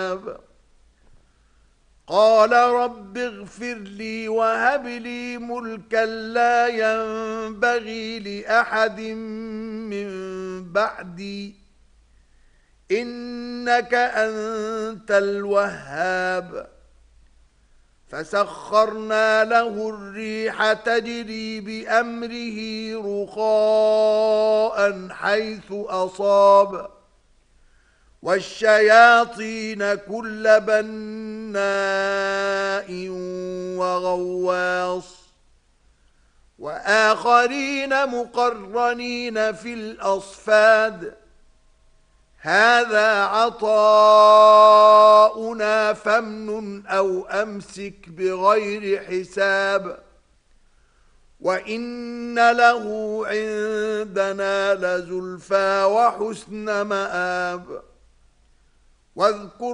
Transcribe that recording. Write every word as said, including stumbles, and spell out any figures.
قال رب اغفر لي وهب لي ملكا لا ينبغي لأحد من بعدي إنك أنت الوهاب. فسخرنا له الريح تجري بأمره رخاء حيث أصاب والشياطين كل بناء وغواص وآخرين مقرنين في الأصفاد هذا عطاؤنا فامنن أو أمسك بغير حساب وإن له عندنا لزلفى وحسن مآب. واذكر